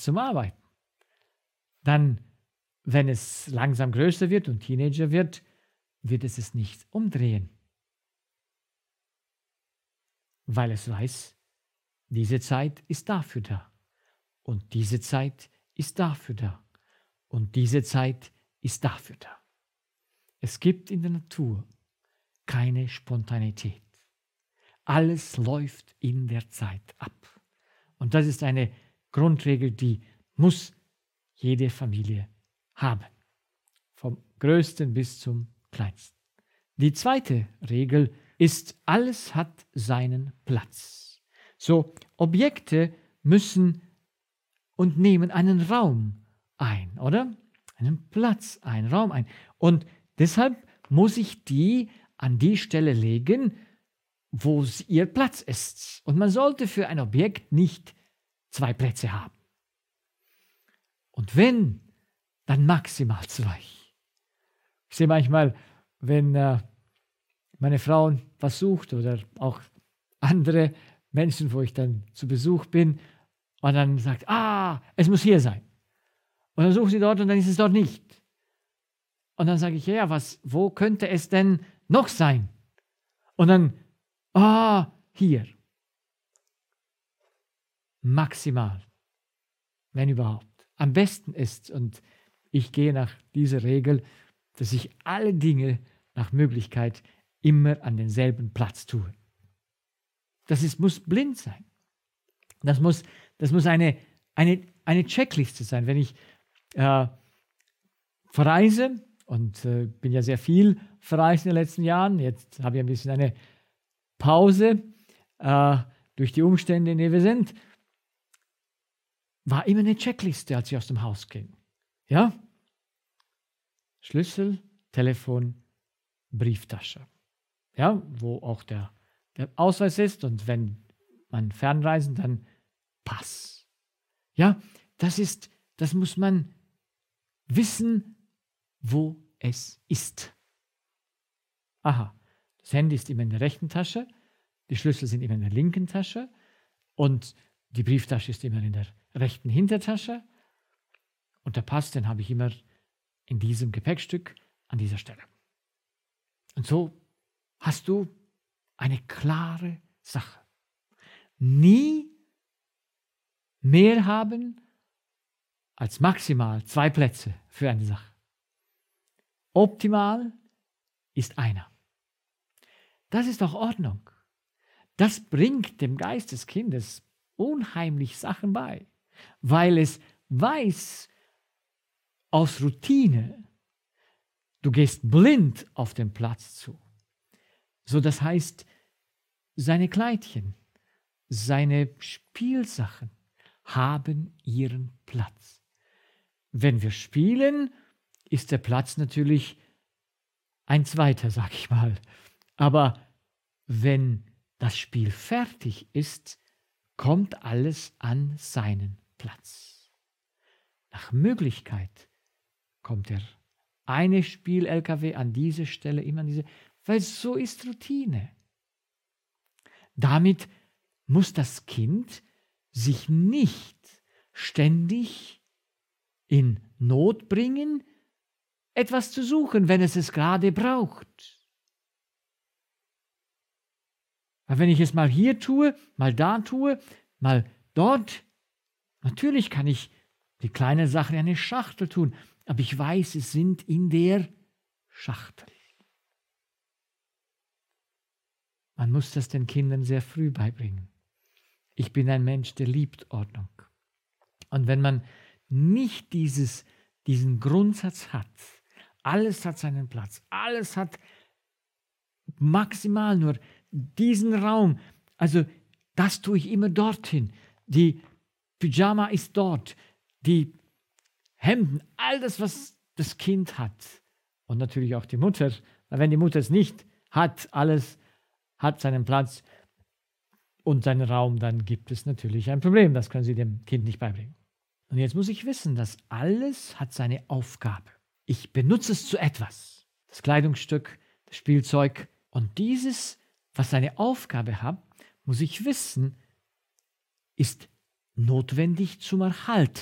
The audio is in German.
zum Arbeiten. Dann, wenn es langsam größer wird und Teenager wird, wird es nicht umdrehen, weil es weiß, diese Zeit ist dafür da und diese Zeit ist dafür da und diese Zeit ist dafür da. Es gibt in der Natur keine Spontanität. Alles läuft in der Zeit ab. Und das ist eine Grundregel, die muss jede Familie haben. Vom Größten bis zum Kleinsten. Die zweite Regel ist, alles hat seinen Platz. So, Objekte müssen und nehmen einen Raum ein, oder? Einen Platz, einen Raum ein. Und deshalb muss ich die an die Stelle legen, wo ihr Platz ist. Und man sollte für ein Objekt nicht 2 Plätze haben. Und wenn, dann maximal 2. Ich sehe manchmal, wenn meine Frau was sucht oder auch andere Menschen, wo ich dann zu Besuch bin und dann sagt, es muss hier sein. Und dann sucht sie dort und dann ist es dort nicht. Und dann sage ich, ja, wo könnte es denn noch sein? Und dann, hier. Maximal, wenn überhaupt. Am besten ist, und ich gehe nach dieser Regel, dass ich alle Dinge nach Möglichkeit immer an denselben Platz tue. Muss blind sein. Das muss eine Checkliste sein. Wenn ich verreise, und bin ja sehr viel verreist in den letzten Jahren, jetzt habe ich ein bisschen eine Pause durch die Umstände, in denen wir sind, war immer eine Checkliste, als ich aus dem Haus ging. Ja? Schlüssel, Telefon, Brieftasche. Ja, wo auch der Ausweis ist und wenn man fernreisen, dann Pass. Ja, das muss man wissen, wo es ist. Aha, das Handy ist immer in der rechten Tasche, die Schlüssel sind immer in der linken Tasche und die Brieftasche ist immer in der rechten Hintertasche und der Pass, den habe ich immer in diesem Gepäckstück an dieser Stelle. Und so hast du eine klare Sache. Nie mehr haben als maximal 2 Plätze für eine Sache. Optimal ist einer. Das ist doch Ordnung. Das bringt dem Geist des Kindes unheimlich Sachen bei, weil es weiß aus Routine, du gehst blind auf den Platz zu. So, das heißt, seine Kleidchen, seine Spielsachen haben ihren Platz. Wenn wir spielen, ist der Platz natürlich ein zweiter, sag ich mal. Aber wenn das Spiel fertig ist, kommt alles an seinen Platz. Nach Möglichkeit kommt der eine Spiel-LKW an diese Stelle, immer an diese, weil so ist Routine. Damit muss das Kind sich nicht ständig in Not bringen, etwas zu suchen, wenn es gerade braucht. Aber wenn ich es mal hier tue, mal da tue, mal dort, natürlich kann ich die kleine Sache in eine Schachtel tun, aber ich weiß, es sind in der Schachtel. Man muss das den Kindern sehr früh beibringen. Ich bin ein Mensch, der liebt Ordnung. Und wenn man nicht diesen Grundsatz hat, alles hat seinen Platz, alles hat maximal nur diesen Raum, also das tue ich immer dorthin. Die Pyjama ist dort, die Hemden, all das, was das Kind hat und natürlich auch die Mutter, weil wenn die Mutter es nicht hat, alles hat seinen Platz und seinen Raum, dann gibt es natürlich ein Problem, das können Sie dem Kind nicht beibringen. Und jetzt muss ich wissen, dass alles hat seine Aufgabe. Ich benutze es zu etwas, das Kleidungsstück, das Spielzeug und dieses, was seine Aufgabe hat, muss ich wissen, ist notwendig zum Erhalt